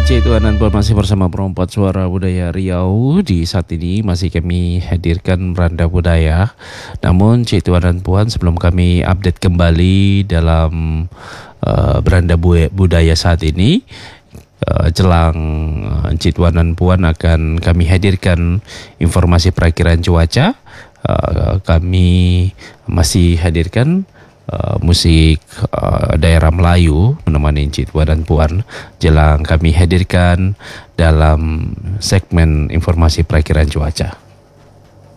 Cik Tuan dan Puan, masih bersama Perompak Suara Budaya Riau. Di saat ini masih kami hadirkan Beranda Budaya. Namun Cik Tuan dan Puan, sebelum kami update kembali dalam Beranda Budaya saat ini, jelang Cik Tuan dan Puan akan kami hadirkan informasi perakiraan cuaca. Kami masih hadirkan musik daerah Melayu menemani Cik Tuan dan Puan jelang kami hadirkan dalam segmen informasi perakiraan cuaca.